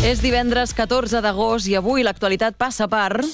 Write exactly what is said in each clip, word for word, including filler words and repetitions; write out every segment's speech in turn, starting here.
És divendres catorze d'agost i avui l'actualitat passa per...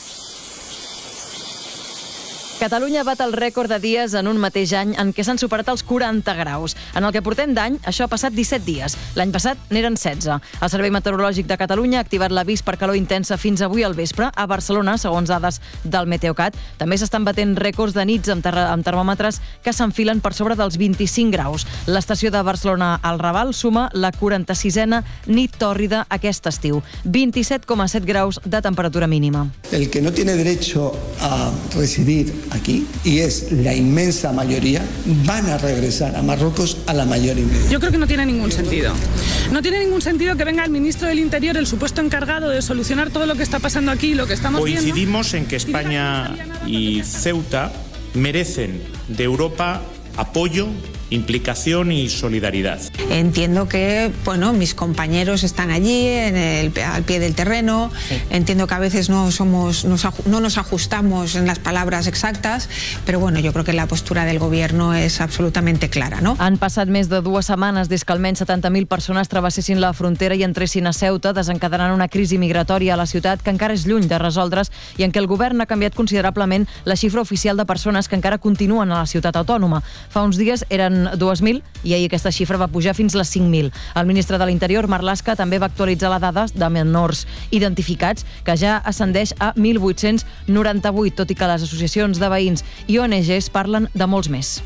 Catalunya bat el rècord de dies en un mateix any en què s'han superat els quaranta graus. En el que portem d'any, això ha passat disset dies. L'any passat n'eren setze. El Servei Meteorològic de Catalunya ha activat l'avís per calor intensa fins avui al vespre a Barcelona, segons dades del Meteocat. També s'estan batent rècords de nits amb, ter amb termòmetres que s'enfilen per sobre dels vint-i-cinc graus. L'estació de Barcelona al Raval suma la quaranta-sisena nit tòrrida aquest estiu. vint-i-set coma set graus de temperatura mínima. El que no tiene derecho a residir aquí, y es la inmensa mayoría, van a regresar a Marruecos a la mayor inmediatez. Yo creo que no tiene ningún sentido. No tiene ningún sentido que venga el ministro del Interior, el supuesto encargado de solucionar todo lo que está pasando aquí, lo que estamos viendo. Coincidimos en que España y Ceuta merecen de Europa apoyo, implicación y solidaridad. Entiendo que, bueno, mis compañeros están allí en el, al pie del terreno. Sí. Entiendo que a veces no somos, nos, no nos ajustamos en las palabras exactas, pero bueno, yo creo que la postura del gobierno es absolutamente clara, ¿no? Han passat més de dues setmanes des que almenys setanta mil persones travessessin la frontera i entressin a Ceuta, desencadenant una crisi migratòria a la ciutat que encara és lluny de resoldre's i en què el govern ha canviat considerablement la xifra oficial de persones que encara continuen a la ciutat autònoma. Fa uns dies eren dos mil i ahir aquesta xifra va pujar fins a les cinc mil. El ministre de l'Interior, Marlaska, també va actualitzar la dada de menors identificats, que ja ascendeix a mil vuit-cents noranta-vuit, tot i que les associacions de veïns i O N Ges parlen de molts més.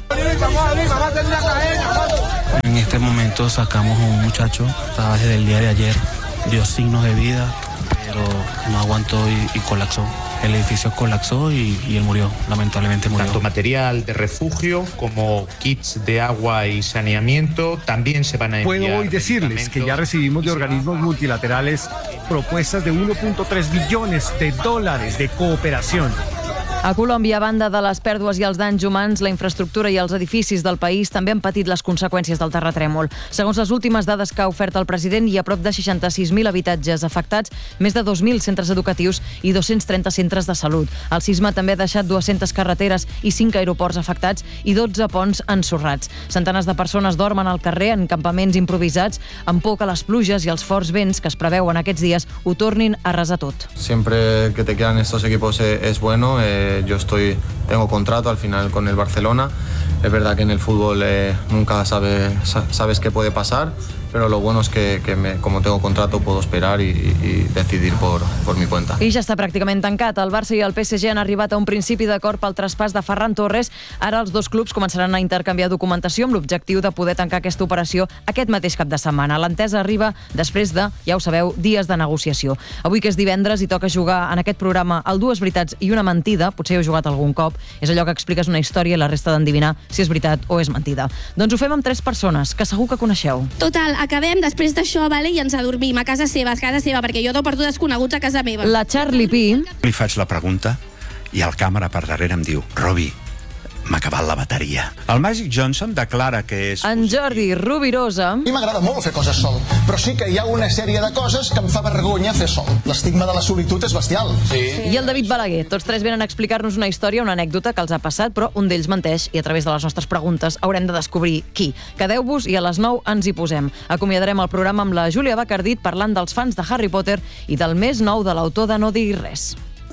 En este momento sacamos a un muchacho, estaba desde el día de ayer, dio signos de vida, pero no aguantó y, y colapsó. El edificio colapsó y, y él murió, lamentablemente murió. Tanto material de refugio como kits de agua y saneamiento también se van a enviar. Puedo hoy decirles que ya recibimos de organismos multilaterales propuestas de uno punto tres billones de dólares de cooperación. A Colòmbia, a banda de les pèrdues i els danys humans, la infraestructura i els edificis del país també han patit les conseqüències del terratrèmol. Segons les últimes dades que ha ofert el president, hi ha prop de seixanta-sis mil habitatges afectats, més de dos mil centres educatius i dos-cents trenta centres de salut. El sisme també ha deixat dues-centes carreteres i cinc aeroports afectats i dotze ponts ensorrats. Centenars de persones dormen al carrer en campaments improvisats, amb por que les pluges i els forts vents que es preveuen aquests dies ho tornin a arrasar tot. Siempre que te quedan estos equipos es bueno. Eh... Yo estoy, tengo contrato al final con el Barcelona. Es verdad que en el fútbol eh, nunca sabe, sabes qué puede pasar, pero lo bueno es que, que me, como tengo contrato puedo esperar y, y decidir por, por mi cuenta. I ja està pràcticament tancat. El Barça i el P S G han arribat a un principi d'acord pel traspàs de Ferran Torres. Ara els dos clubs començaran a intercanviar documentació amb l'objectiu de poder tancar aquesta operació aquest mateix cap de setmana. L'entesa arriba després de, ja ho sabeu, dies de negociació. Avui, que és divendres i toca jugar en aquest programa el Dues veritats i una mentida, potser heu jugat algun cop, és allò que expliques una història i la resta d'endevinar si és veritat o és mentida. Doncs ho fem amb tres persones que segur que coneixeu. Total, acabem després d'això, vale, i ens adormim a casa seva, a casa seva, perquè jo dono per tu desconeguts a casa meva. La Charlie Pi. Li faig la pregunta i el càmera per darrere em diu: Robi, m'ha acabat la bateria. El Magic Johnson declara que és... En Jordi Rovirosa. A mi m'agrada molt fer coses sol, però sí que hi ha una sèrie de coses que em fa vergonya fer sol. L'estigma de la solitud és bestial. Sí. I el David Balaguer. Tots tres venen a explicar-nos una història, una anècdota que els ha passat, però un d'ells menteix i a través de les nostres preguntes haurem de descobrir qui. Quedeu-vos i a les nou ens hi posem. Acomiadarem el programa amb la Júlia Bacardit parlant dels fans de Harry Potter i del més nou de l'autor de No diguis res.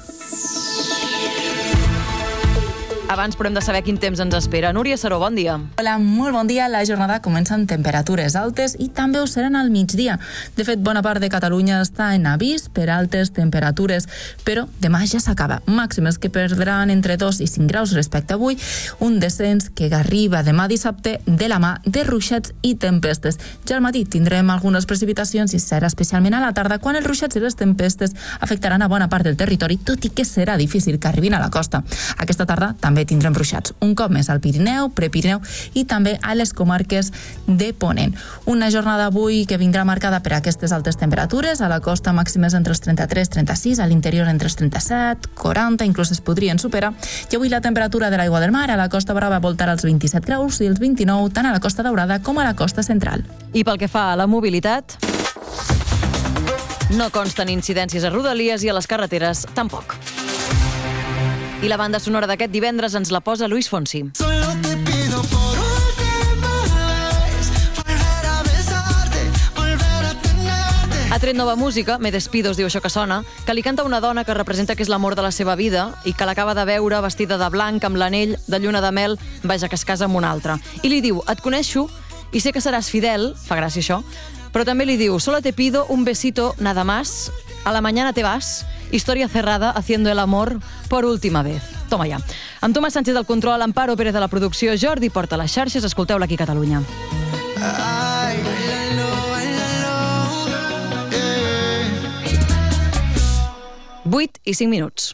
Abans, però hem de saber quin temps ens espera. Núria Saró, bon dia. Hola, molt bon dia. La jornada comença amb temperatures altes i també ho seran al migdia. De fet, bona part de Catalunya està en avís per altes temperatures, però demà ja s'acaba. Màximes que perdran entre dos i cinc graus respecte a avui, un descens que arriba demà dissabte de la mà de ruixats i tempestes. Ja al matí tindrem algunes precipitacions i serà especialment a la tarda quan els ruixats i les tempestes afectaran a bona part del territori, tot i que serà difícil que arribin a la costa. Aquesta tarda també tindrem ruixats, un cop més al Pirineu, Prepirineu i també a les comarques de Ponent. Una jornada avui que vindrà marcada per aquestes altes temperatures, a la costa màximes entre els trenta-tres trenta-sis, a l'interior entre els trenta-set quaranta, inclús es podrien superar, i avui la temperatura de l'aigua del mar a la Costa Brava voltarà als vint-i-set graus i els vint-i-nou tant a la Costa Daurada com a la costa central. I pel que fa a la mobilitat, no consten incidències a Rodalies i a les carreteres tampoc. I la banda sonora d'aquest divendres ens la posa Luis Fonsi. Solo te pido por última vez volver a besarte, volver a tenerte Ha tret nova música, Me despido, es diu això que sona, que li canta una dona que representa que és l'amor de la seva vida i que l'acaba de veure vestida de blanc amb l'anell de lluna de mel, vaja, que es casa amb un altre. I li diu, et coneixo i sé que seràs fidel, fa gràcia això, però també li diu, solo te pido un besito nada más, a la mañana te vas, historia cerrada, haciendo el amor por última vez. Toma ja. Amb Tomàs Sánchez del control, Amparo Pérez de la producció, Jordi Porta a les xarxes, escolteu-la aquí a Catalunya. Ay, bailalo, bailalo, eh. vuit i cinc minuts.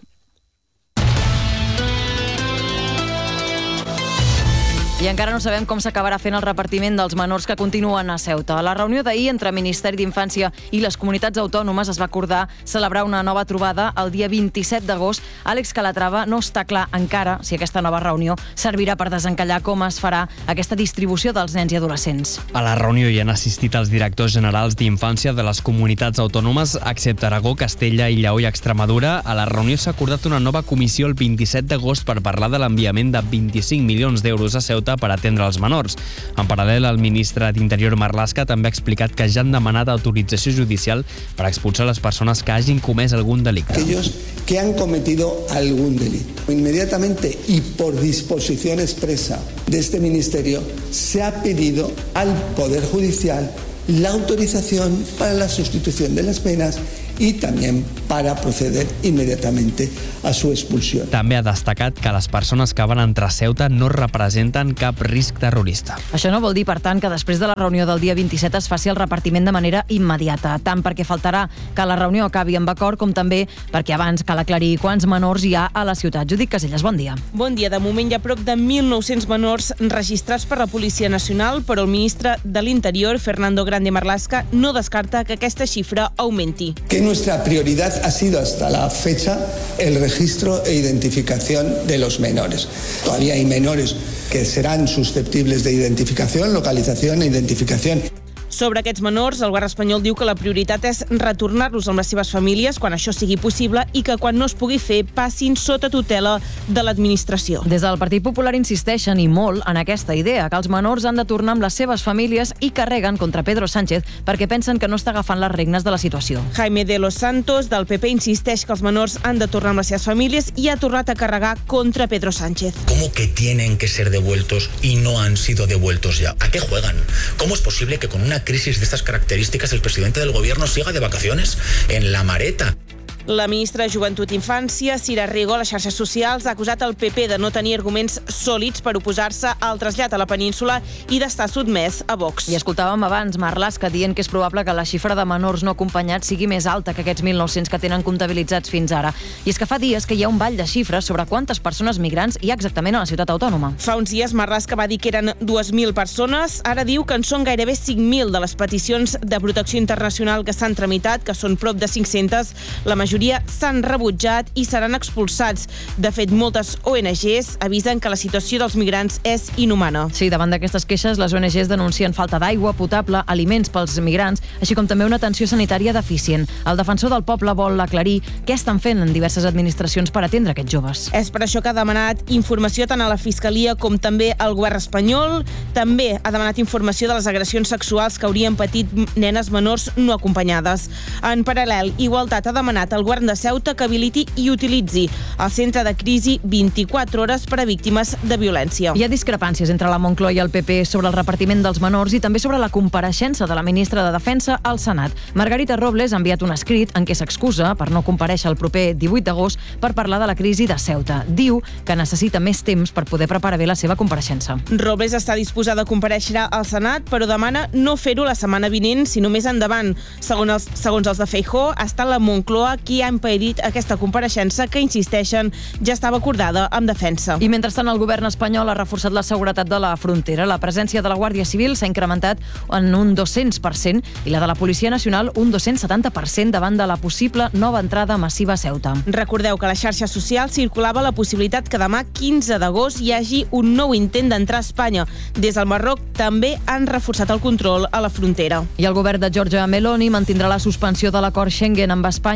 I encara no sabem com s'acabarà fent el repartiment dels menors que continuen a Ceuta. A la reunió d'ahir entre el Ministeri d'Infància i les comunitats autònomes es va acordar celebrar una nova trobada el dia vint-i-set d'agost. Àlex Calatrava, no està clar encara si aquesta nova reunió servirà per desencallar com es farà aquesta distribució dels nens i adolescents. A la reunió hi han assistit els directors generals d'Infància de les comunitats autònomes, excepte Aragó, Castella i Lleó i Extremadura. A la reunió s'ha acordat una nova comissió el vint-i-set d'agost per parlar de l'enviament de vint-i-cinc milions d'euros a Ceuta per atendre els menors. En paral·lel, el ministre d'Interior Marlaska també ha explicat que ja han demanat autorització judicial per expulsar les persones que hagin comès algun delicte. Aquellos que han cometido algún delito. Inmediatamente y por disposición expresa de este ministerio se ha pedido al Poder Judicial la autorización para la sustitución de las penas y también para proceder inmediatamente a su expulsión. També ha destacat que les persones que van entrar a Ceuta no representen cap risc terrorista. Això no vol dir, per tant, que després de la reunió del dia vint-i-set es faci el repartiment de manera immediata, tant perquè faltarà que la reunió acabi amb acord com també perquè abans cal aclarir quants menors hi ha a la ciutat. Judit Casellas, bon dia. Bon dia. De moment hi ha prop de mil nou-cents menors registrats per la Policia Nacional, però el ministre de l'Interior, Fernando Grande Marlaska, no descarta que aquesta xifra augmenti. Que nuestra prioridad ha sido hasta la fecha el registro e identificación de los menores. Todavía hay menores que serán susceptibles de identificación, localización e identificación. Sobre aquests menors, el govern espanyol diu que la prioritat és retornar-los amb les seves famílies quan això sigui possible i que quan no es pugui fer passin sota tutela de l'administració. Des del Partit Popular insisteixen i molt en aquesta idea, que els menors han de tornar amb les seves famílies i carreguen contra Pedro Sánchez perquè pensen que no està agafant les regnes de la situació. Jaime de los Santos, del P P, insisteix que els menors han de tornar amb les seves famílies i ha tornat a carregar contra Pedro Sánchez. ¿Cómo que tienen que ser devueltos y no han sido devueltos ya? ¿A qué juegan? ¿Cómo es posible que con una crisis de estas características el presidente del gobierno siga de vacaciones en la Mareta? La ministra de Joventut i Infància, Sira Rigo, a les xarxes socials ha acusat el P P de no tenir arguments sòlids per oposar-se al trasllat a la península i d'estar sotmès a Vox. I escoltàvem abans Marlaska dient que és probable que la xifra de menors no acompanyats sigui més alta que aquests mil nou-cents que tenen comptabilitzats fins ara. I és que fa dies que hi ha un ball de xifres sobre quantes persones migrants hi ha exactament a la ciutat autònoma. Fa uns dies Marlaska va dir que eren dues mil persones, ara diu que en són gairebé cinc mil de les peticions de protecció internacional que s'han tramitat, que són prop de cinc-centes, la majoria s'han rebutjat i seran expulsats. De fet, moltes O N Ges avisen que la situació dels migrants és inhumana. Sí, davant d'aquestes queixes, les O N Ges denuncien falta d'aigua potable, aliments pels migrants, així com també una atenció sanitària deficient. El defensor del poble vol aclarir què estan fent en diverses administracions per atendre aquests joves. És per això que ha demanat informació tant a la Fiscalia com també al govern espanyol. També ha demanat informació de les agressions sexuals que haurien patit nenes menors no acompanyades. En paral·lel, Igualtat ha demanat al govern de Ceuta que habiliti i utilitzi el centre de crisi vint-i-quatre hores per a víctimes de violència. Hi ha discrepàncies entre la Moncloa i el P P sobre el repartiment dels menors i també sobre la compareixença de la ministra de Defensa al Senat. Margarita Robles ha enviat un escrit en què s'excusa per no comparèixer el proper divuit d'agost per parlar de la crisi de Ceuta. Diu que necessita més temps per poder preparar bé la seva compareixença. Robles està disposada a comparèixer al Senat, però demana no fer-ho la setmana vinent, sinó més endavant. Segons els, segons els de Feijóo, ha estat la Moncloa qui ha impedit aquesta compareixença que, insisteixen, ja estava acordada amb Defensa. I mentrestant el govern espanyol ha reforçat la seguretat de la frontera. La presència de la Guàrdia Civil s'ha incrementat en un dos-cents per cent i la de la Policia Nacional un dos-cents setanta per cent davant de la possible nova entrada massiva a Ceuta. Recordeu que a la xarxa social circulava la possibilitat que demà, quinze d'agost, hi hagi un nou intent d'entrar a Espanya. Des del Marroc també han reforçat el control a la frontera. I el govern de Giorgia Meloni mantindrà la suspensió de l'acord Schengen amb Espanya i els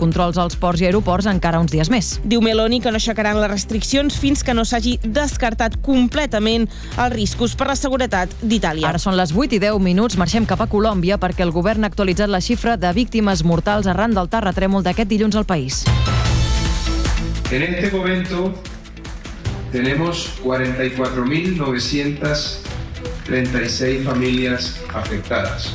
controls als ports i aeroports encara uns dies més. Diu Meloni que no aixecaran les restriccions fins que no s'hagi descartat completament els riscos per la seguretat d'Itàlia. Ara són les vuit i deu minuts, marxem cap a Colòmbia perquè el govern ha actualitzat la xifra de víctimes mortals arran del terratrèmol d'aquest dilluns al país. En este momento tenemos cuarenta y cuatro mil novecientas treinta y seis familias afectadas,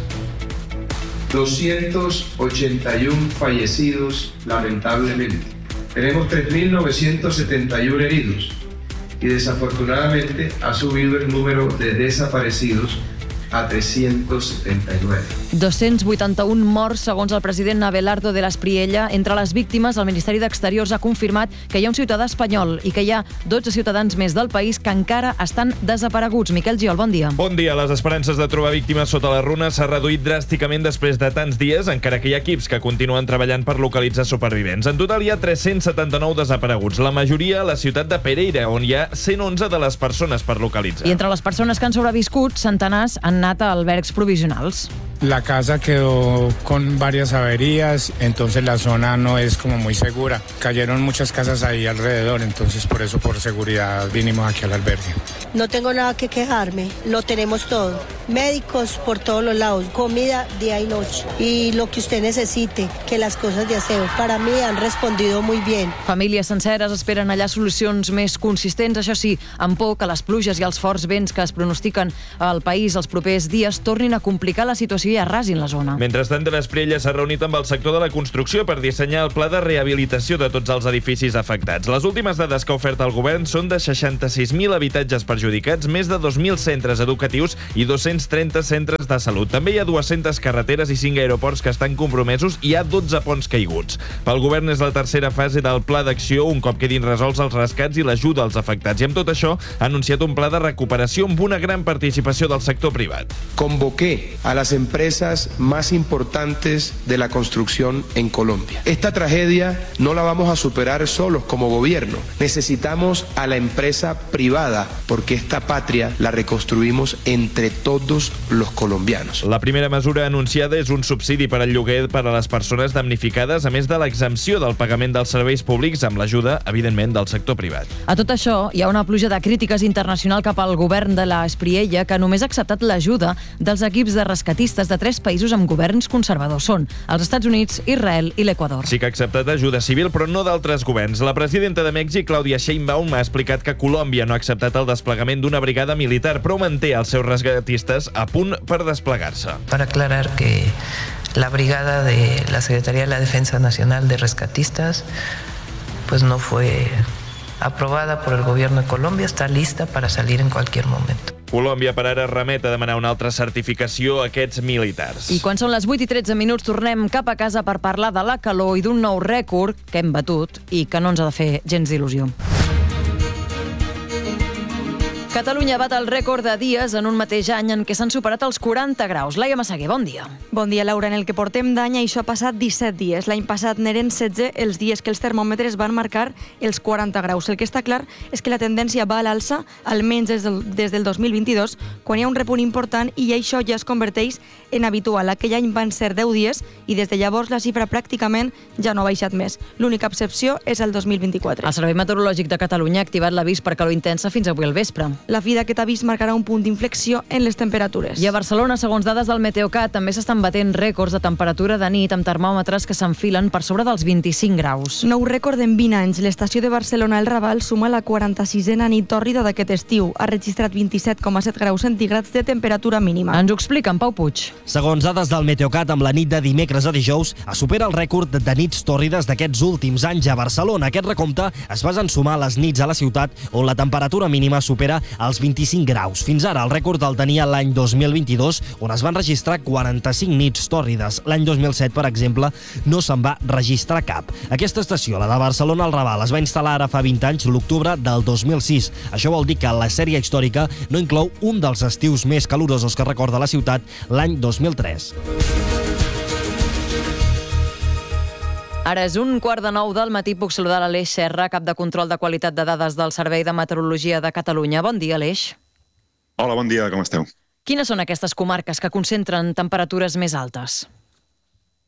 doscientos ochenta y uno fallecidos lamentablemente. Tenemos tres mil novecientos setenta y uno heridos y desafortunadamente ha subido el número de desaparecidos a trescientos setenta y nueve. dos-cents vuitanta-un morts, segons el president Abelardo de l'Espriella. Entre les víctimes, el Ministeri d'Exteriors ha confirmat que hi ha un ciutadà espanyol i que hi ha dotze ciutadans més del país que encara estan desapareguts. Miquel Giol, bon dia. Bon dia. Les esperances de trobar víctimes sota les runes s'ha reduït dràsticament després de tants dies, encara que hi ha equips que continuen treballant per localitzar supervivents. En total hi ha tres-cents setanta-nou desapareguts, la majoria a la ciutat de Pereira, on hi ha cent onze de les persones per localitzar. I entre les persones que han sobreviscut, centenars han anat a albergs provisionals. La casa quedó con varias averías, entonces la zona no es como muy segura. Cayeron muchas casas ahí alrededor, entonces por eso, por seguridad, vinimos aquí al albergue. No tengo nada que quejarme, lo tenemos todo. Médicos por todos los lados, comida día y noche. Y lo que usted necesite, que las cosas de aseo, para mí han respondido muy bien. Famílies senceres esperen allà solucions més consistents, això sí, amb por que les pluges i els forts vents que es pronostiquen al país els propers dies tornin a complicar la situació i arrasin la zona. Mentrestant, de l'Espriella s'ha reunit amb el sector de la construcció per dissenyar el pla de rehabilitació de tots els edificis afectats. Les últimes dades que ha ofert el govern són de seixanta-sis mil habitatges perjudicats, més de dos mil centres educatius i dos-cents trenta centres de salut. També hi ha dues-centes carreteres i cinc aeroports que estan compromesos i hi ha dotze ponts caiguts. Pel govern és la tercera fase del pla d'acció, un cop quedin resolts els rescats i l'ajuda als afectats. I amb tot això ha anunciat un pla de recuperació amb una gran participació del sector privat. Convoqué a las empresas más importantes de la construcción en Colombia. Esta tragedia no la vamos a superar solos como gobierno. Necesitamos a la empresa privada porque esta patria la reconstruimos entre todos los colombianos. La primera mesura anunciada és un subsidi per al lloguer per a les persones damnificades, a més de l'exempció del pagament dels serveis públics amb l'ajuda, evidentment, del sector privat. A tot això, hi ha una pluja de crítiques internacional cap al govern de l'Espriella, que només ha acceptat l'ajuda dels equips de rescatistes de tres països amb governs conservadors. Són els Estats Units, Israel i l'Equador. Sí que ha acceptat ajuda civil, però no d'altres governs. La presidenta de Mèxic, Claudia Sheinbaum, ha explicat que Colòmbia no ha acceptat el desplegament d'una brigada militar, però manté els seus rescatistes a punt per desplegar-se. Para aclarar que la brigada de la Secretaría de la Defensa Nacional de Rescatistas pues no fue aprobada por el gobierno de Colombia, está lista para salir en cualquier momento. Colòmbia per ara remet a demanar una altra certificació a aquests militars. I quan són les vuit i tretze minuts tornem cap a casa per parlar de la calor i d'un nou rècord que hem batut i que no ens ha de fer gens d'il·lusió. Catalunya bat el rècord de dies en un mateix any en què s'han superat els quaranta graus. Laia Massaguer, bon dia. Bon dia, Laura. En el que portem d'any això ha passat disset dies. L'any passat n'eren setze els dies que els termòmetres van marcar els quaranta graus. El que està clar és que la tendència va a l'alça, almenys des del, des del dos mil vint-i-dos, quan hi ha un repunt important i això ja es converteix en habitual. Aquell any van ser deu dies i des de llavors la xifra pràcticament ja no ha baixat més. L'única excepció és el dos mil vint-i-quatre. El Servei Meteorològic de Catalunya ha activat l'avís per calor intensa fins avui al vespre. La fi d'aquest avís marcarà un punt d'inflexió en les temperatures. I a Barcelona, segons dades del Meteocat, també s'estan batent rècords de temperatura de nit amb termòmetres que s'enfilen per sobre dels vint-i-cinc graus. Nou rècord en vint anys. L'estació de Barcelona El Raval suma la quaranta-sisena nit tòrrida d'aquest estiu. Ha registrat vint-i-set coma set graus centígrads de temperatura mínima. Ens ho explica en Pau Puig. Segons dades del Meteocat, amb la nit de dimecres a dijous, es supera el rècord de nits tòrrides d'aquests últims anys a Barcelona. Aquest recompte es basa en sumar les nits a la ciutat on la temperatura mínima supera els vint-i-cinc graus. Fins ara el rècord el tenia l'any dos mil vint-i-dos, on es van registrar quaranta-cinc nits tòrrides. L'any dos mil set, per exemple, no se'n va registrar cap. Aquesta estació, la de Barcelona al Raval, es va instal·lar ara fa vint anys, l'octubre del dos mil sis. Això vol dir que la sèrie històrica no inclou un dels estius més calorosos que recorda la ciutat, l'any dos mil tres. Ara és un quart de nou del matí. Puc saludar l'Aleix Serra, cap de control de qualitat de dades del Servei de Meteorologia de Catalunya. Bon dia, Aleix. Hola, bon dia, com esteu? Quines són aquestes comarques que concentren temperatures més altes?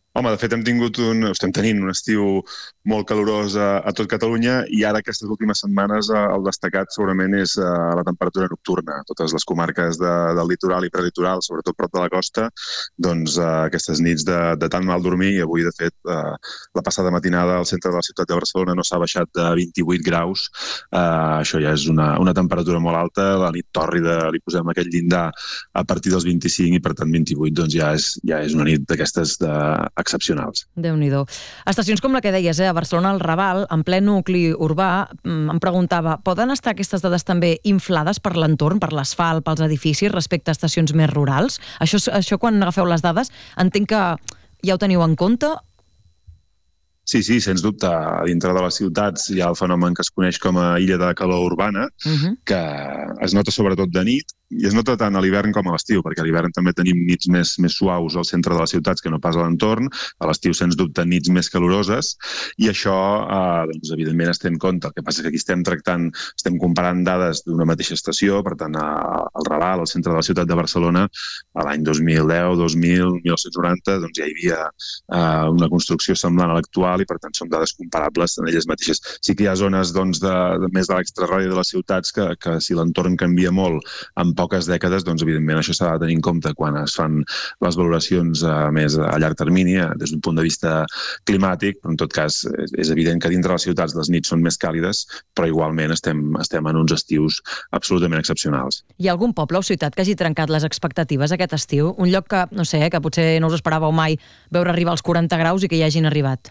Home, de fet, hem tingut un, estem tenint un estiu molt calorós a, a tot Catalunya i ara aquestes últimes setmanes eh, el destacat segurament és eh, la temperatura nocturna. Totes les comarques de, del litoral i prelitoral, sobretot prop de la costa, doncs eh, aquestes nits de, de tan mal dormir, i avui, de fet, eh, la passada matinada al centre de la ciutat de Barcelona no s'ha baixat de vint-i-vuit graus. Eh, això ja és una, una temperatura molt alta. La nit tòrrida li posem aquest llindar a partir dels vint-i-cinc i, per tant, vint-i-vuit doncs, ja, és, ja és una nit d'aquestes de excepcionals. Déu-n'hi-do. Estacions com la que deies, eh, a Barcelona, al Raval, en ple nucli urbà, em preguntava, poden estar aquestes dades també inflades per l'entorn, per l'asfalt, pels edificis, respecte a estacions més rurals? Això, això quan agafeu les dades, entenc que ja ho teniu en compte? Sí, sí, sens dubte. Dintre de les ciutats hi ha el fenomen que es coneix com a illa de calor urbana, uh-huh. que es nota sobretot de nit, i es nota tant a l'hivern com a l'estiu, perquè a l'hivern també tenim nits més, més suaus al centre de les ciutats que no pas a l'entorn, a l'estiu, sens dubte, nits més caloroses, i això, eh, doncs, evidentment, es té en compte. El que passa és que aquí estem tractant, estem comparant dades d'una mateixa estació, per tant, al Raval, al centre de la ciutat de Barcelona, a l'any dos mil deu, dos mil, mil nou-cents noranta, doncs ja hi havia eh, una construcció semblant a l'actual, i per tant són dades comparables en elles mateixes. Sí que hi ha zones doncs, de, de més de l'extraradi de les ciutats que, que si l'entorn canvia molt en poques dècades, doncs evidentment això s'ha de tenir en compte quan es fan les valoracions a més a llarg termini, des d'un punt de vista climàtic, però en tot cas és, és evident que dintre de les ciutats les nits són més càlides, però igualment estem, estem en uns estius absolutament excepcionals. Hi ha algun poble o ciutat que hagi trencat les expectatives aquest estiu? Un lloc que, no sé, que potser no us esperàveu mai veure arribar als quaranta graus i que hi hagin arribat?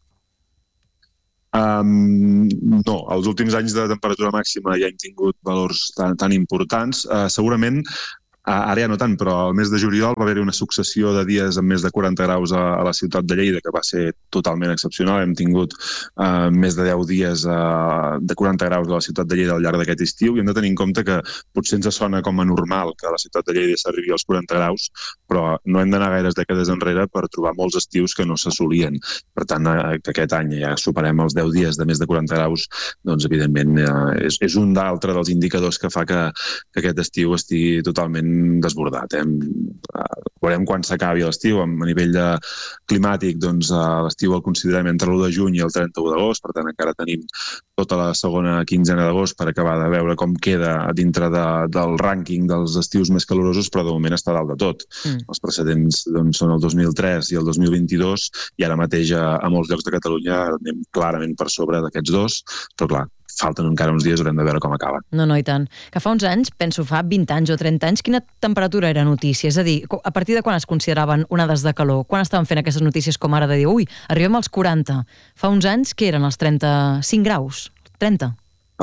Um, no, els últims anys de temperatura màxima ja hem tingut valors tan, tan importants. Uh, segurament, uh, ara ja no tant, però al mes de juliol va haver-hi una successió de dies amb més de quaranta graus a, a la ciutat de Lleida, que va ser totalment excepcional. Hem tingut uh, més de deu dies uh, de quaranta graus a la ciutat de Lleida al llarg d'aquest estiu, i hem de tenir en compte que potser ens sona com a normal que a la ciutat de Lleida s'arribi als quaranta graus, però no hem d'anar gaires dècades enrere per trobar molts estius que no s'assolien. Per tant, que aquest any ja superem els deu dies de més de quaranta graus, doncs evidentment és, és un d'altre dels indicadors que fa que, que aquest estiu estigui totalment desbordat. Eh? Veurem quan s'acabi l'estiu. A nivell de climàtic, doncs l'estiu el considerem entre l'u de juny i el trenta-u d'agost, per tant encara tenim tota la segona quinzena d'agost per acabar de veure com queda dintre de, del rànquing dels estius més calorosos, però de moment està dalt de tot. Mm. Els precedents doncs, són el dos mil tres i el dos mil vint-i-dos, i ara mateix a, a molts llocs de Catalunya anem clarament per sobre d'aquests dos, però clar, falten encara uns dies, haurem de veure com acaba. No, no, i tant. Que fa uns anys, penso fa vint anys o trenta anys, quina temperatura era notícia? És a dir, a partir de quan es consideraven onades de calor? Quan estaven fent aquestes notícies com ara de dir, ui, arribem als quaranta? Fa uns anys, què eren els trenta-cinc graus? trenta?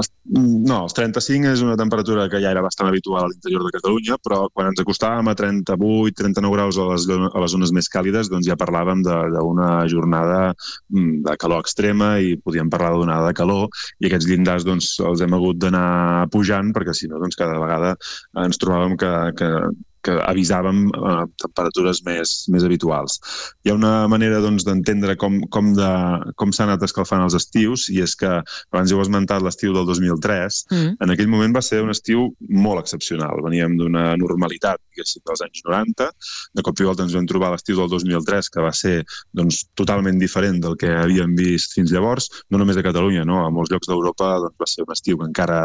No, els trenta-cinc és una temperatura que ja era bastant habitual a l'interior de Catalunya, però quan ens acostàvem a trenta-vuit trenta-nou graus a les, a les zones més càlides, doncs ja parlàvem d'una jornada de calor extrema i podíem parlar d'onada de calor, i aquests llindars doncs, els hem hagut d'anar pujant, perquè si no, doncs, cada vegada ens trobàvem que, que que avisàvem eh, temperatures més, més habituals. Hi ha una manera doncs, d'entendre com, com, de, com s'ha anat escalfant els estius, i és que, abans heu esmentat l'estiu del dos mil tres, mm. en aquell moment va ser un estiu molt excepcional. Veníem d'una normalitat, diguéssim, dels anys noranta, de cop i volta ens vam trobar l'estiu del dos mil tres, que va ser doncs, totalment diferent del que havíem vist fins llavors, no només a Catalunya, no? A molts llocs d'Europa doncs, va ser un estiu que encara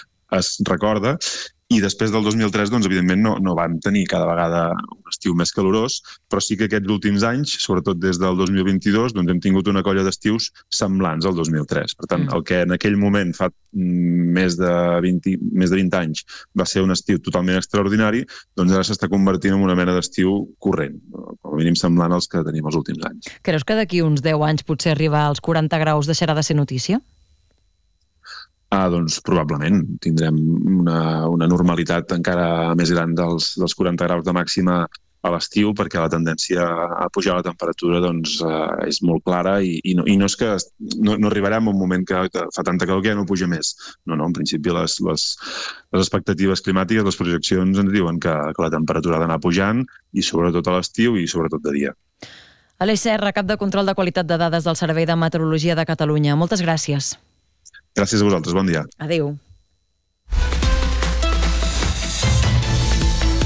es recorda. I després del dos mil tres, doncs, evidentment, no, no vam tenir cada vegada un estiu més calorós, però sí que aquests últims anys, sobretot des del dos mil vint-i-dos, doncs hem tingut una colla d'estius semblants al dos mil tres. Per tant, el que en aquell moment, fa més de vint, més de vint anys, va ser un estiu totalment extraordinari, doncs ara s'està convertint en una mena d'estiu corrent, com a mínim semblant als que tenim els últims anys. Creus que d'aquí uns deu anys potser arribar als quaranta graus deixarà de ser notícia? Ah, doncs probablement tindrem una, una normalitat encara més gran dels, dels quaranta graus de màxima a l'estiu, perquè la tendència a pujar la temperatura doncs, eh, és molt clara, i, i, no, i no és que no, no arribarem a un moment que, que fa tanta calor que ja no puja més. No, no, en principi les, les, les expectatives climàtiques, les projeccions ens diuen que, que la temperatura ha d'anar pujant, i sobretot a l'estiu i sobretot de dia. Aleix Serra, cap de control de qualitat de dades del Servei de Meteorologia de Catalunya. Moltes gràcies. Gràcies a vosaltres, bon dia. Adéu.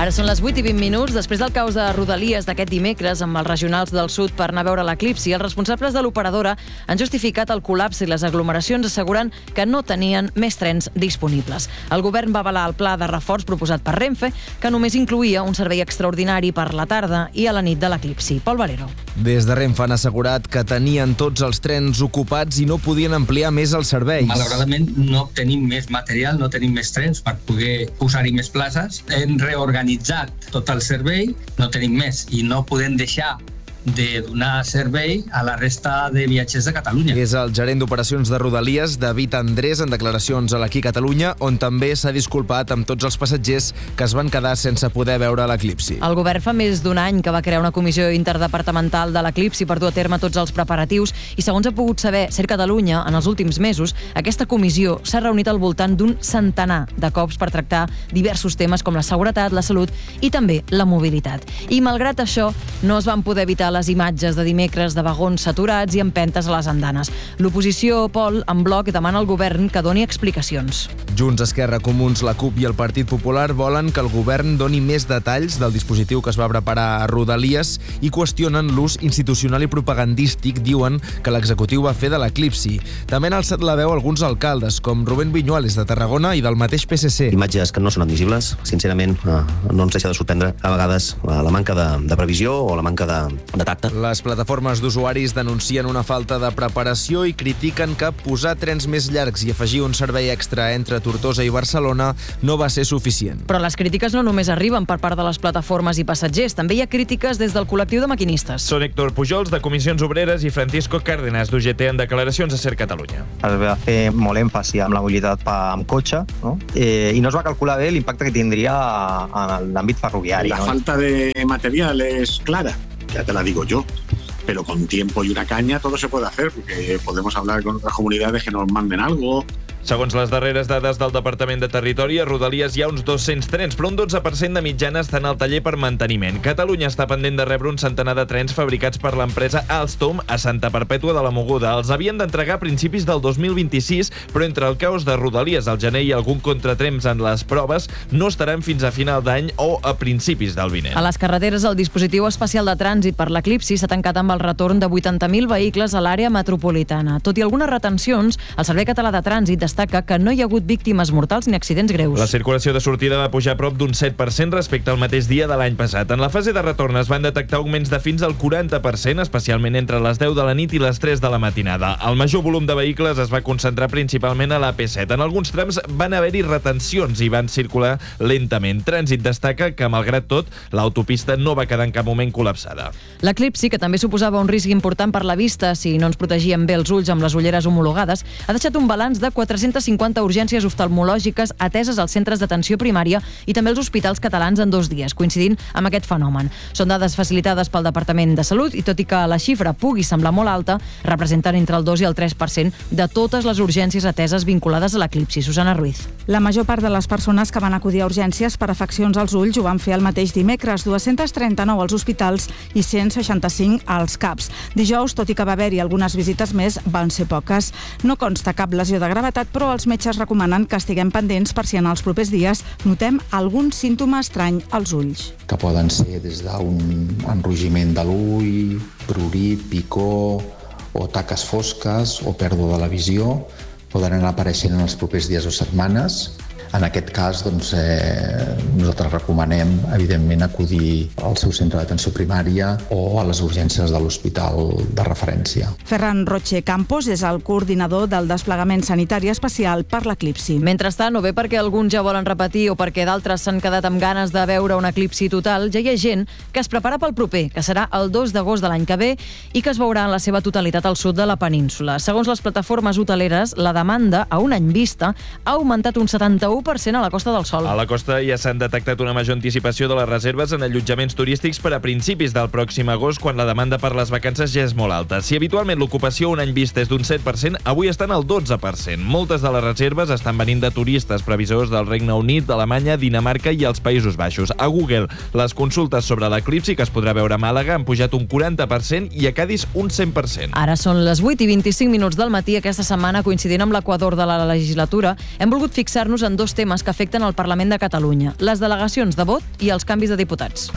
Ara són les vuit i vint minuts. Després del caos de Rodalies d'aquest dimecres amb els regionals del sud per anar a veure l'eclipsi, els responsables de l'operadora han justificat el col·lapse i les aglomeracions assegurant que no tenien més trens disponibles. El govern va avalar el pla de reforç proposat per Renfe, que només incluïa un servei extraordinari per la tarda i a la nit de l'eclipsi. Pol Valero. Des de Renfe han assegurat que tenien tots els trens ocupats i no podien ampliar més els serveis. Malauradament no tenim més material, no tenim més trens per poder posar-hi més places. Hem reorganitzat tot el servei, no tenim més i no podem deixar de donar servei a la resta de viatgers de Catalunya. És el gerent d'operacions de Rodalies, David Andrés, en declaracions a l'Aquí Catalunya, on també s'ha disculpat amb tots els passatgers que es van quedar sense poder veure l'eclipsi. El govern fa més d'un any que va crear una comissió interdepartamental de l'eclipsi per dur a terme tots els preparatius i, segons ha pogut saber Ser Catalunya, en els últims mesos, aquesta comissió s'ha reunit al voltant d'un centenar de cops per tractar diversos temes com la seguretat, la salut i també la mobilitat. I, malgrat això, no es van poder evitar les imatges de dimecres de vagons saturats i empentes a les andanes. L'oposició, Pol, en bloc, demana al govern que doni explicacions. Junts, Esquerra, Comuns, la CUP i el Partit Popular volen que el govern doni més detalls del dispositiu que es va preparar a Rodalies i qüestionen l'ús institucional i propagandístic, diuen, que l'executiu va fer de l'eclipsi. També han alçat la veu alguns alcaldes, com Rubén Viñuales de Tarragona i del mateix P S C. Imatges que no són admissibles, sincerament, no ens deixa de sorprendre a vegades la manca de, de previsió o la manca de, de tacte. Les plataformes d'usuaris denuncien una falta de preparació i critiquen que posar trens més llargs i afegir un servei extra entre Tortosa i Barcelona no va ser suficient. Però les crítiques no només arriben per part de les plataformes i passatgers, també hi ha crítiques des del col·lectiu de maquinistes. Són Héctor Pujols, de Comissions Obreres, i Francisco Cárdenas, d'U G T, en declaracions a Ser Catalunya. Es va fer molt èmfasi amb la mobilitat amb cotxe, ¿no? eh, i no es va calcular bé l'impacte que tindria en l'àmbit ferroviari. La ¿no? falta de material es clara. Ya te la digo yo, pero con tiempo y una caña todo se puede hacer, porque podemos hablar con otras comunidades que nos manden algo. Segons les darreres dades del Departament de Territori, a Rodalies hi ha uns dos-cents trens, però un dotze per cent de mitjana estan al taller per manteniment. Catalunya està pendent de rebre un centenar de trens fabricats per l'empresa Alstom a Santa Perpètua de la Mogoda. Els havien d'entregar a principis del dos mil vint-i-sis, però entre el caos de Rodalies al gener i algun contratrens en les proves, no estaran fins a final d'any o a principis del vinent. A les carreteres, el dispositiu especial de trànsit per l'eclipsi s'ha tancat amb el retorn de vuitanta mil vehicles a l'àrea metropolitana. Tot i algunes retencions, el Servei Català de Trànsit destaca que no hi ha hagut víctimes mortals ni accidents greus. La circulació de sortida va pujar a prop d'un set per cent respecte al mateix dia de l'any passat. En la fase de retorn es van detectar augments de fins al quaranta per cent, especialment entre les deu de la nit i les tres de la matinada. El major volum de vehicles es va concentrar principalment a l'A P set. En alguns trams van haver-hi retencions i van circular lentament. Trànsit destaca que, malgrat tot, l'autopista no va quedar en cap moment col·lapsada. L'eclipsi, que també suposava un risc important per la vista si no ens protegíem bé els ulls amb les ulleres homologades, ha deixat un balanç de quatre-centes cinquanta urgències oftalmològiques ateses als centres d'atenció primària i també als hospitals catalans en dos dies, coincidint amb aquest fenomen. Són dades facilitades pel Departament de Salut i, tot i que la xifra pugui semblar molt alta, representen entre el dos i el tres per cent de totes les urgències ateses vinculades a l'eclipsi. Susana Ruiz. La major part de les persones que van acudir a urgències per afeccions als ulls ho van fer el mateix dimecres, dues-centes trenta-nou als hospitals i cent seixanta-cinc als CAPs. Dijous, tot i que va haver-hi algunes visites més, van ser poques. No consta cap lesió de gravetat, però els metges recomanen que estiguem pendents per si en els propers dies notem algun símptoma estrany als ulls. Que poden ser des d'un enrogiment de l'ull, prurit, picor o taques fosques o pèrdua de la visió, poden anar apareixent en els propers dies o setmanes. En aquest cas, doncs, eh, nosaltres recomanem, evidentment, acudir al seu centre d'atenció primària o a les urgències de l'hospital de referència. Ferran Roche Campos és el coordinador del desplegament sanitari especial per l'eclipsi. Mentrestant, o bé perquè alguns ja volen repetir o perquè d'altres s'han quedat amb ganes de veure un eclipsi total, ja hi ha gent que es prepara pel proper, que serà el dos d'agost de l'any que ve i que es veurà en la seva totalitat al sud de la península. Segons les plataformes hoteleres, la demanda a un any vista ha augmentat un setanta-u per cent a la Costa del Sol. A la costa ja s'han detectat una major anticipació de les reserves en allotjaments turístics per a principis del pròxim agost, quan la demanda per les vacances ja és molt alta. Si habitualment l'ocupació un any vista és d'un set per cent, avui estan al dotze per cent. Moltes de les reserves estan venint de turistes previsors del Regne Unit, d'Alemanya, Dinamarca i els Països Baixos. A Google, les consultes sobre l'eclipsi que es podrà veure a Màlaga han pujat un quaranta per cent i a Cadis un cent per cent. Ara són les vuit i vint-i-cinc minuts del matí. Aquesta setmana, coincidint amb l'equador de la legislatura, hem volgut fixar-nos en dos dos temes que afecten el Parlament de Catalunya, les delegacions de vot i els canvis de diputats.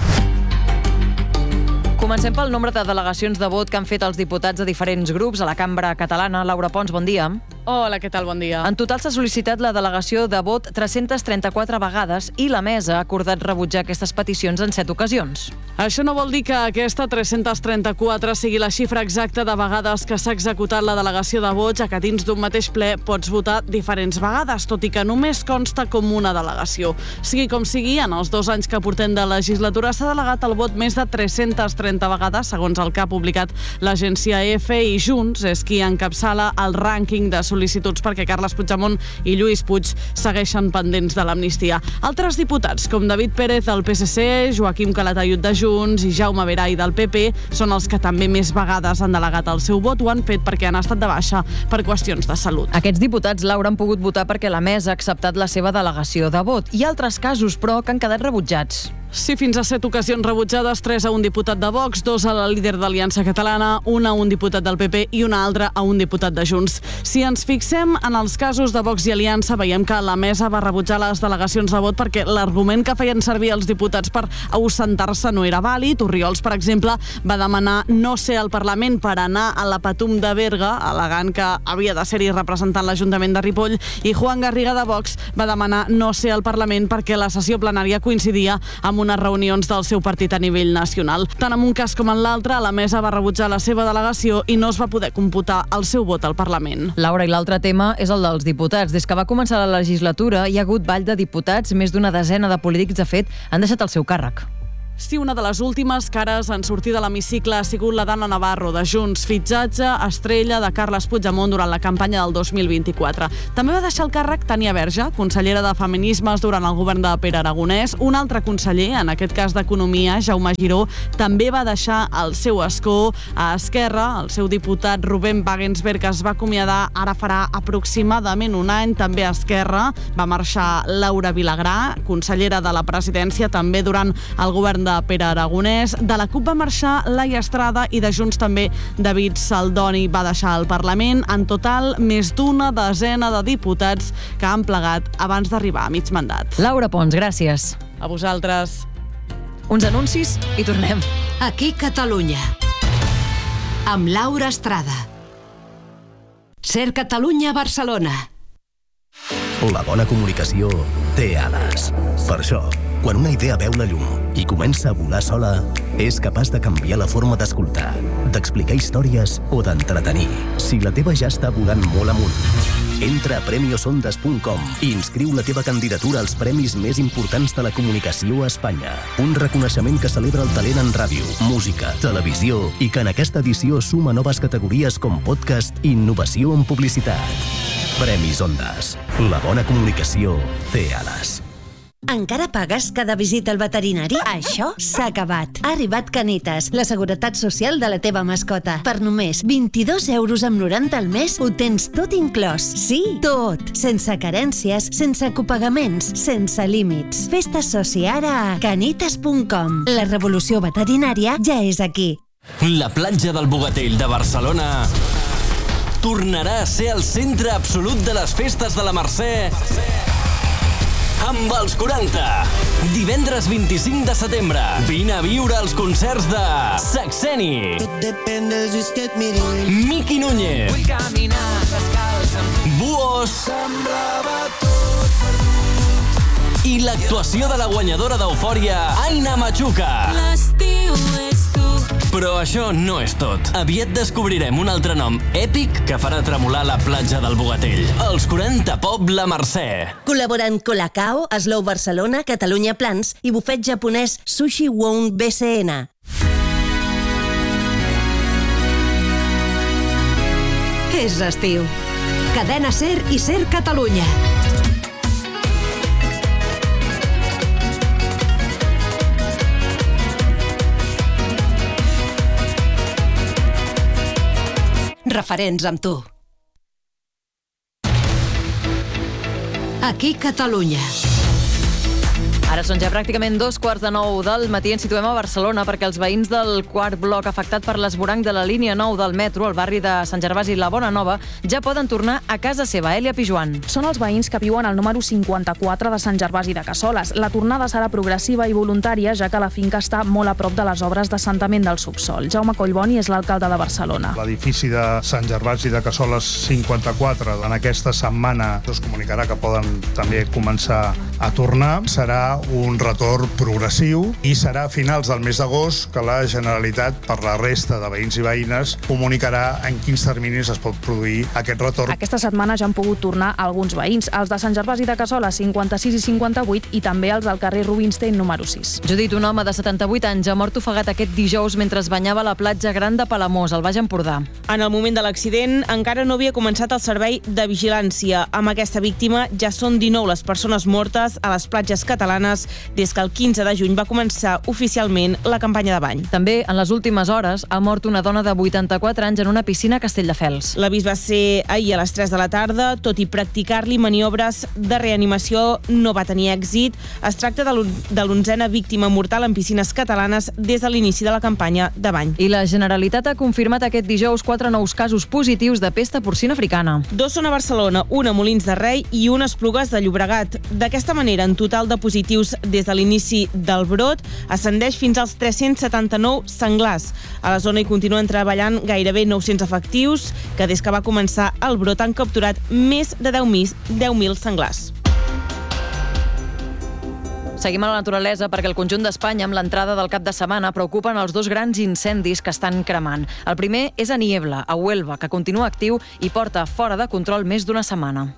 Comencem pel nombre de delegacions de vot que han fet els diputats de diferents grups a la Cambra Catalana. Laura Pons, bon dia. Hola, què tal? Bon dia. En total s'ha sol·licitat la delegació de vot tres-centes trenta-quatre vegades i la mesa ha acordat rebutjar aquestes peticions en set ocasions. Això no vol dir que aquesta tres-centes trenta-quatre sigui la xifra exacta de vegades que s'ha executat la delegació de vot, ja que dins d'un mateix ple pots votar diferents vegades, tot i que només consta com una delegació. Sigui com sigui, en els dos anys que portem de legislatura s'ha delegat el vot més de tres-centes trenta vegades, segons el que ha publicat l'agència E F, i Junts és qui encapçala el rànquing de sol·licituds perquè Carles Puigdemont i Lluís Puig segueixen pendents de l'amnistia. Altres diputats, com David Pérez del P S C, Joaquim Calatayud de Junts i Jaume Veray del P P, són els que també més vegades han delegat el seu vot. Ho han fet perquè han estat de baixa per qüestions de salut. Aquests diputats, Laura, han pogut votar perquè la mesa ha acceptat la seva delegació de vot. Hi ha altres casos, però, que han quedat rebutjats. Sí, fins a set ocasions rebutjades, tres a un diputat de Vox, dos a la líder d'Aliança Catalana, una a un diputat del P P i una altra a un diputat de Junts. Si ens fixem en els casos de Vox i Aliança, veiem que la mesa va rebutjar les delegacions de vot perquè l'argument que feien servir els diputats per ausentar-se no era vàlid. Orriols, per exemple, va demanar no ser al Parlament per anar a la Patum de Berga, al·legant que havia de ser-hi representant l'Ajuntament de Ripoll, i Juan Garriga de Vox va demanar no ser al Parlament perquè la sessió plenària coincidia amb unes reunions del seu partit a nivell nacional. Tant en un cas com en l'altre, la mesa va rebutjar la seva delegació i no es va poder computar el seu vot al Parlament. Laura, i l'altre tema és el dels diputats. Des que va començar la legislatura hi ha hagut ball de diputats, més d'una desena de polítics, de fet, han deixat el seu càrrec. Sí, una de les últimes cares en sortir de l'hemicicle ha sigut la d'Anna Navarro, de Junts, fitxatge estrella de Carles Puigdemont durant la campanya del dos mil vint-i-quatre. També va deixar el càrrec Tania Verge, consellera de Feminismes durant el govern de Pere Aragonès. Un altre conseller, en aquest cas d'Economia, Jaume Giró, també va deixar el seu escó a Esquerra. El seu diputat Rubén Wagensberg es va acomiadar ara farà aproximadament un any. També a Esquerra va marxar Laura Vilagrà, consellera de la presidència, també durant el govern de Pere Aragonès. De la CUP va marxar Laia Estrada i de Junts també David Saldoni va deixar el Parlament. En total, més d'una desena de diputats que han plegat abans d'arribar a mig mandat. Laura Pons, gràcies. A vosaltres. Uns anuncis i tornem. Aquí Catalunya. Amb Laura Estrada. Ser Catalunya Barcelona. La bona comunicació té ales. Per això, quan una idea veu la llum i comença a volar sola, és capaç de canviar la forma d'escoltar, d'explicar històries o d'entretenir. Si la teva ja està volant molt amunt, entra a premiosondas punt com i inscriu la teva candidatura als premis més importants de la comunicació a Espanya. Un reconeixement que celebra el talent en ràdio, música, televisió i que en aquesta edició suma noves categories com podcast i innovació en publicitat. Premis Ondas. La bona comunicació té ales. Encara pagues cada visita al veterinari? Això s'ha acabat. Ha arribat Canitas, la seguretat social de la teva mascota. Per només vint-i-dos euros amb noranta al mes ho tens tot inclòs. Sí, tot. Sense carències, sense copagaments, sense límits. Fes-te soci ara a canitas punt com. La revolució veterinària ja és aquí. La platja del Bogatell de Barcelona tornarà a ser el centre absolut de les festes de la Mercè amb els quaranta. Divendres vint-i-cinc de setembre. Vine a viure els concerts de Saxeni, Miqui Núñez, Buos i l'actuació de la guanyadora d'Eufòria, Aina Machuca. L'estiu és tu. Però això no és tot. Aviat descobrirem un altre nom èpic que farà tremolar la platja del Bogatell. Els quaranta Pop La Mercè. Col·laboren Colacao, Slow Barcelona, Catalunya Plans i bufet japonès Sushi Won B C N. És estiu. Cadena Ser i Ser Catalunya. Referents amb tu. Aquí Catalunya. Ara són ja pràcticament dos quarts de nou del matí. Ens situem a Barcelona perquè els veïns del quart bloc afectat per l'esvoranc de la línia nou del metro, al barri de Sant Gervasi i la Bona Nova, ja poden tornar a casa seva. Èlia Pijuan. Són els veïns que viuen al número cinquanta-quatre de Sant Gervasi de Cassoles. La tornada serà progressiva i voluntària, ja que la finca està molt a prop de les obres d'assentament del subsol. Jaume Collboni és l'alcalde de Barcelona. L'edifici de Sant Gervasi de Cassoles cinquanta-quatre en aquesta setmana es comunicarà que poden també començar a tornar. Serà un retorn progressiu i serà a finals del mes d'agost que la Generalitat, per la resta de veïns i veïnes, comunicarà en quins terminis es pot produir aquest retorn. Aquesta setmana ja han pogut tornar alguns veïns, els de Sant Gervasi de Cassoles cinquanta-sis i cinquanta-vuit i també els del carrer Rubinstein número sis. Judit, un home de setanta-vuit anys ha mort ofegat aquest dijous mentre es banyava a la platja Gran de Palamós, al Baix Empordà. En el moment de l'accident encara no havia començat el servei de vigilància. Amb aquesta víctima ja són dinou les persones mortes a les platges catalanes des que el quinze de juny va començar oficialment la campanya de bany. També, en les últimes hores, ha mort una dona de vuitanta-quatre anys en una piscina a Castelldefels. L'avís va ser ahir a les tres de la tarda. Tot i practicar-li maniobres de reanimació, no va tenir èxit. Es tracta de l'onzena víctima mortal en piscines catalanes des de l'inici de la campanya de bany. I la Generalitat ha confirmat aquest dijous quatre nous casos positius de pesta porcina africana. Dos són a Barcelona, un a Molins de Rei i un a Esplugues de Llobregat. D'aquesta manera, en total de positius des de l'inici del brot, ascendeix fins als tres-cents setanta-nou senglars. A la zona hi continuen treballant gairebé nou-cents efectius, que des que va començar el brot han capturat més de deu mil senglars. Seguim a la naturalesa perquè el conjunt d'Espanya, amb l'entrada del cap de setmana, preocupen els dos grans incendis que estan cremant. El primer és a Niebla, a Huelva, que continua actiu i porta fora de control més d'una setmana.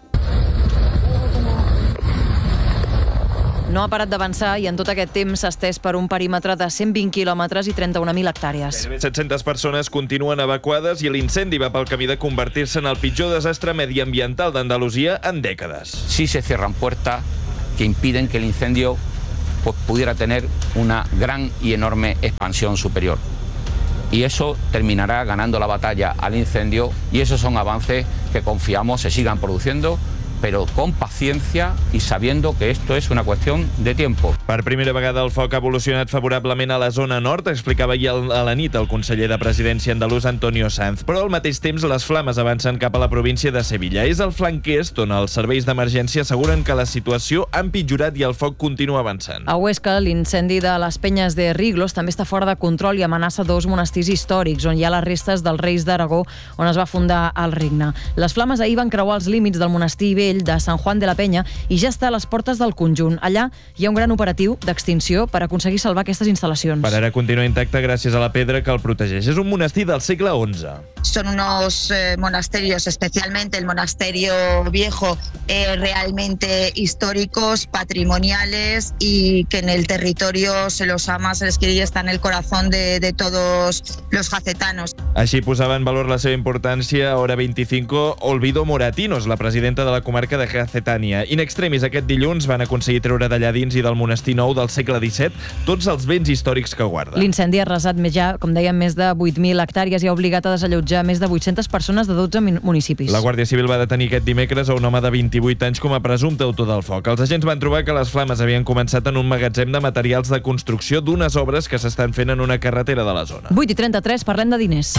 No ha parat d'avançar i en tot aquest temps s'ha estès per un perímetre de cent vint quilòmetres i trenta-un mil hectàrees. Gairebé set-centes persones continuen evacuades i l'incendi va pel camí de convertir-se en el pitjor desastre mediambiental d'Andalusia en dècades. Sí se cierran puertas que impiden que el incendio pues, pudiera tener una gran y enorme expansión superior. Y eso terminará ganando la batalla al incendio y esos son avances que confiamos se sigan produciendo, pero con paciencia y sabiendo que esto es una cuestión de tiempo. Per primera vegada el foc ha evolucionat favorablement a la zona nord, explicava ahir a la nit el conseller de Presidència andalús Antonio Sanz, però al mateix temps les flames avancen cap a la província de Sevilla. És el flanc est on els serveis d'emergència asseguren que la situació ha empitjorat i el foc continua avançant. A Huesca, l'incendi de les Penyes de Riglos també està fora de control i amenaça dos monestirs històrics, on hi ha les restes dels reis d'Aragó, on es va fundar el regne. Les flames ahir van creuar els límits del monestir vell de Sant Juan de la Penya i ja està a les portes del conjunt. Allà hi ha un gran operatiu d'extinció per aconseguir salvar aquestes instal·lacions. Per ara continua intacte gràcies a la pedra que el protegeix. És un monestir del segle once. Son unos eh, monasterios, especialmente el monasterio viejo, eh, realmente históricos, patrimoniales y que en el territorio se los ama, se les quiere y está en el corazón de, de todos los jacetanos. Així posava en valor la seva importància a Hora veinticinco Olvido Moratinos, la presidenta de la comarca de Jacetania. In extremis, aquest dilluns van aconseguir treure d'allà dins i del monestir nou del segle disset tots els béns històrics que guarda. L'incendi ha arrasat més ja, com dèiem, més de vuit mil hectàrees i ha obligat a desallotjar més de vuit-centes persones de dotze municipis. La Guàrdia Civil va detenir aquest dimecres a un home de vint-i-vuit anys com a presumpte autor del foc. Els agents van trobar que les flames havien començat en un magatzem de materials de construcció d'unes obres que s'estan fent en una carretera de la zona. vuit i trenta-tres, parlem de diners.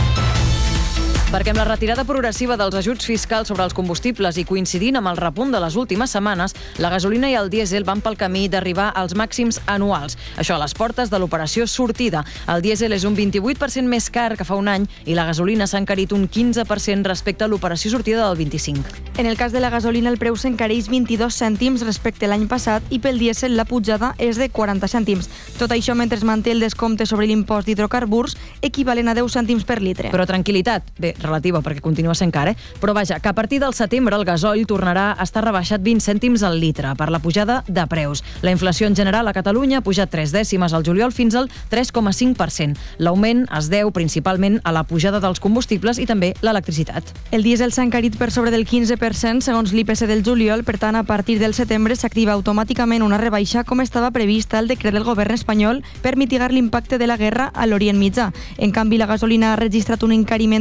Perquè amb la retirada progressiva dels ajuts fiscals sobre els combustibles i coincidint amb el repunt de les últimes setmanes, la gasolina i el dièsel van pel camí d'arribar als màxims anuals. Això a les portes de l'operació sortida. El dièsel és un vint-i-vuit per cent més car que fa un any i la gasolina s'ha encarit un quinze per cent respecte a l'operació sortida del vint-i-cinc. En el cas de la gasolina, el preu s'encareix vint-i-dos cèntims respecte a l'any passat i pel dièsel la pujada és de quaranta cèntims. Tot això mentre es manté el descompte sobre l'impost d'hidrocarburs, equivalent a deu cèntims per litre. Però tranquil·litat. Bé, relativa, perquè continua sent car, eh? Però vaja, que a partir del setembre el gasoil tornarà a estar rebaixat vint cèntims al litre per la pujada de preus. La inflació en general a Catalunya ha pujat tres dècimes al juliol fins al tres coma cinc per cent. L'augment es deu principalment a la pujada dels combustibles i també l'electricitat. El dièsel s'ha encarit per sobre del quinze per cent segons l'I P C del juliol, per tant, a partir del setembre s'activa automàticament una rebaixa com estava prevista al decret del govern espanyol per mitigar l'impacte de la guerra a l'Orient Mitjà. En canvi, la gasolina ha registrat un encariment del set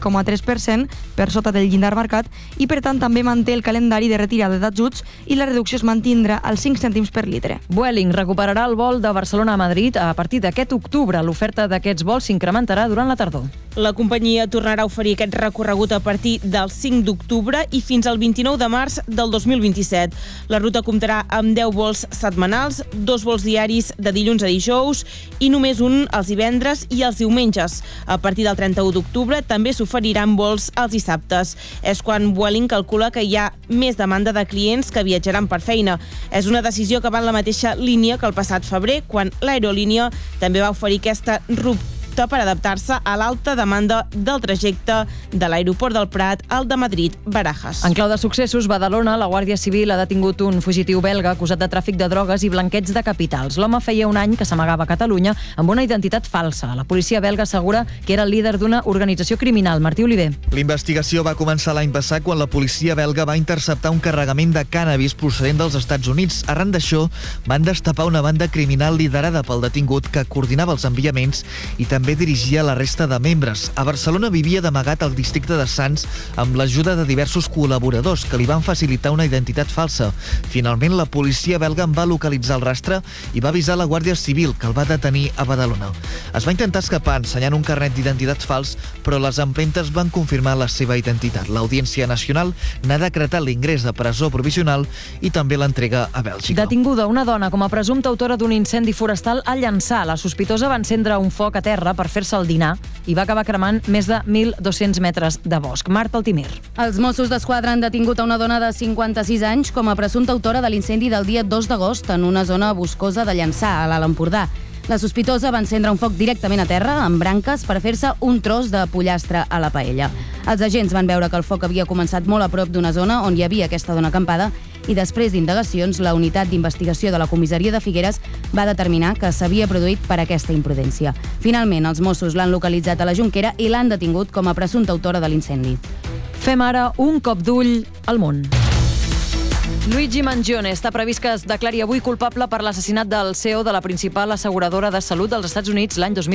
coma tres per cent per sota del llindar marcat i, per tant, també manté el calendari de retirada d'ajuts i la reducció es mantindrà als cinc cèntims per litre. Vueling recuperarà el vol de Barcelona a Madrid a partir d'aquest octubre. L'oferta d'aquests vols s'incrementarà durant la tardor. La companyia tornarà a oferir aquest recorregut a partir del cinc d'octubre i fins al vint-i-nou de març del dos mil vint-i-set. La ruta comptarà amb deu vols setmanals, dos vols diaris de dilluns a dijous i només un els divendres i els diumenges. A partir del trenta-u d'octubre també s'oferiran vols els dissabtes. És quan Vueling calcula que hi ha més demanda de clients que viatjaran per feina. És una decisió que va en la mateixa línia que el passat febrer, quan l'aerolínia també va oferir aquesta ruptura per adaptar-se a l'alta demanda del trajecte de l'aeroport del Prat al de Madrid-Barajas. En clau de successos, Badalona, la Guàrdia Civil ha detingut un fugitiu belga acusat de tràfic de drogues i blanqueig de capitals. L'home feia un any que s'amagava a Catalunya amb una identitat falsa. La policia belga assegura que era el líder d'una organització criminal. Martí Oliver. L'investigació va començar l'any passat quan la policia belga va interceptar un carregament de cànnabis procedent dels Estats Units. Arran d'això, van destapar una banda criminal liderada pel detingut que coordinava els enviaments i també també dirigia la resta de membres. A Barcelona vivia d'amagat al districte de Sants amb l'ajuda de diversos col·laboradors que li van facilitar una identitat falsa. Finalment, la policia belga en va localitzar el rastre i va avisar la Guàrdia Civil, que el va detenir a Badalona. Es va intentar escapar ensenyant un carnet d'identitat fals, però les empremtes van confirmar la seva identitat. L'Audiència Nacional n'ha decretat l'ingrés de presó provisional i també l'entrega a Bèlgica. Detinguda una dona com a presumpta autora d'un incendi forestal a Llançà. La sospitosa va encendre un foc a terra per fer-se el dinar i va acabar cremant més de mil dos-cents metres de bosc. Marta Altimir. Els Mossos d'Esquadra han detingut a una dona de cinquanta-sis anys com a presumpta autora de l'incendi del dia dos d'agost en una zona boscosa de Llançà, a l'Alt Empordà. La sospitosa va encendre un foc directament a terra, amb branques, per fer-se un tros de pollastre a la paella. Els agents van veure que el foc havia començat molt a prop d'una zona on hi havia aquesta dona acampada i després d'indagacions, la unitat d'investigació de la comissaria de Figueres va determinar que s'havia produït per aquesta imprudència. Finalment, els Mossos l'han localitzat a la Jonquera i l'han detingut com a presumpta autora de l'incendi. Fem ara un cop d'ull al món. Luigi Mangione està previst que es declari avui culpable per l'assassinat del C E O de la principal asseguradora de salut dels Estats Units l'any dos mil